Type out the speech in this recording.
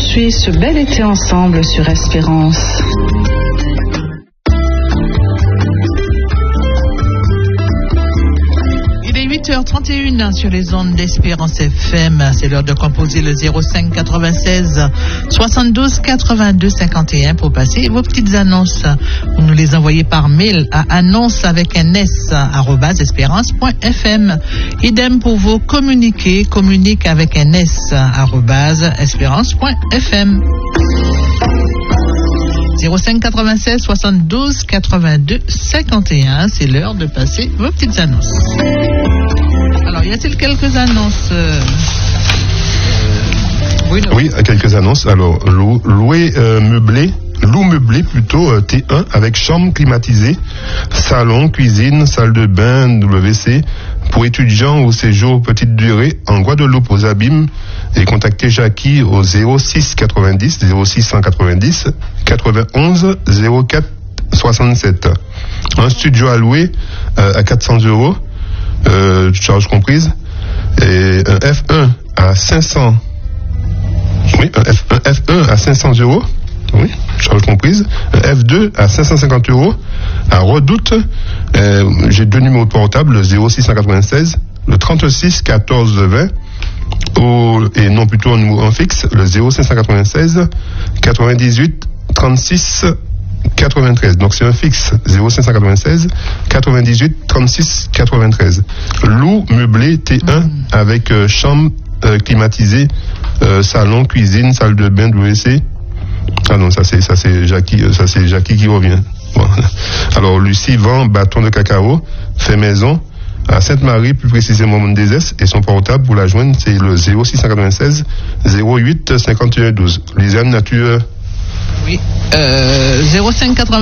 poursuit ce bel été ensemble sur Espérance. Il est 8h31 sur les ondes d'Espérance FM. C'est l'heure de composer le 05 96 72 82 51 pour passer vos petites annonces. Vous nous les envoyez par mail à annonce avec un s @espérance.fm. Idem pour vos communiqués, communique avec un s @espérance.fm. 05 96 72 82 51, c'est l'heure de passer vos petites annonces. Alors, y a-t-il quelques annonces Oui, quelques annonces. Alors, Lou meublé T1 avec chambre climatisée, salon, cuisine, salle de bain, WC pour étudiants au séjour petite durée en Guadeloupe aux Abîmes, et contactez Jackie au 06 90 06 190 91 04 67. Un studio à louer à 400 €, charge comprise, et un F1 à 500. Oui, un F1 à 500 €. Oui, charge comprise. Un F2 à 550 € à Redoute. J'ai deux numéros de portable, le 06 196, le 36 14 20, et non plutôt un numéro en fixe, le 0596 98 36 93. Donc c'est un fixe, 0596 98 36 93. Lou meublé T1 avec chambre climatisée, salon, cuisine, salle de bain, WC. Ah non, ça c'est Jackie qui revient. Bon. Alors Lucie vend bâton de cacao fait maison à Sainte-Marie, plus précisément au Mont-des-Esses, et son portable pour la joindre c'est le 0696 08 51 12. Lisiane Nature. Oui, 05 96